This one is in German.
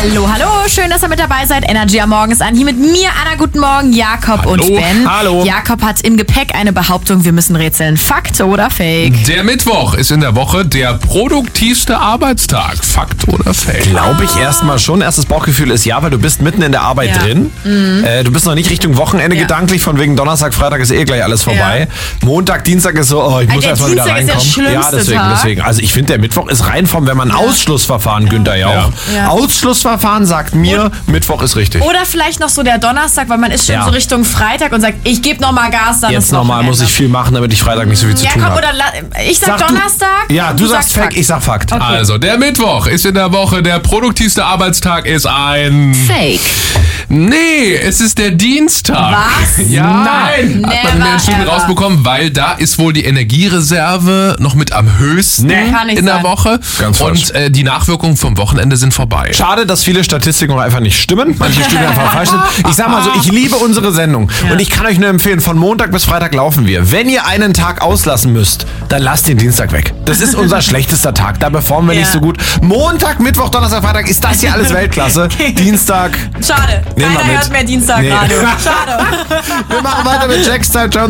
Hallo, schön, dass ihr mit dabei seid. Energy am Morgen ist an. Hier mit mir, Anna, guten Morgen, Jakob und Ben. Hallo. Jakob hat im Gepäck eine Behauptung, wir müssen rätseln. Fakt oder Fake? Der Mittwoch ist in der Woche der produktivste Arbeitstag. Fakt oder Fake? Glaube ich erstmal schon. Erstes Bauchgefühl ist ja, weil du bist mitten in der Arbeit drin. Du bist noch nicht Richtung Wochenende gedanklich, von wegen Donnerstag, Freitag ist eh gleich alles vorbei. Montag, Dienstag ist so, ich muss erstmal wieder reinkommen. Ist der schlimmste Tag. Deswegen. Also ich finde, der Mittwoch ist Reinform, wenn man Ausschlussverfahren, Günther Jauch. Ja. Ausschlussverfahren sagt mir, Mittwoch ist richtig. Oder vielleicht noch so der Donnerstag, weil man ist schon so Richtung Freitag und sagt, ich gebe nochmal Gas, dann Jetzt ist nochmal muss ich viel machen, damit ich Freitag nicht so viel zu tun Jakob, habe. oder ich sag Donnerstag. Du sagst Fake, ich sag Fakt. Okay. Also, der Mittwoch ist in der Woche der produktivste Arbeitstag ist ein... Fake. Nee, es ist der Dienstag. Was? Ja, Nein. hat man in den Studien Never. rausbekommen, weil da ist wohl die Energiereserve noch mit am höchsten Kann nicht in der sein. Woche. Ganz falsch. Und die Nachwirkungen vom Wochenende sind vorbei. Schade, dass viele Statistiken auch einfach nicht stimmen. Manche Studien einfach falsch sind. Ich sag mal so, ich liebe unsere Sendung. Und ich kann euch nur empfehlen, von Montag bis Freitag laufen wir. Wenn ihr einen Tag auslassen müsst, dann lasst den Dienstag weg. Das ist unser schlechtester Tag. Da performen wir nicht so gut. Montag, Mittwoch, Donnerstag, Freitag ist das hier alles Weltklasse. Dienstag. Schade. Nehmen wir Keiner mit. hört mehr Dienstagradio. Schade. Wir machen weiter mit Jack's Time Jones.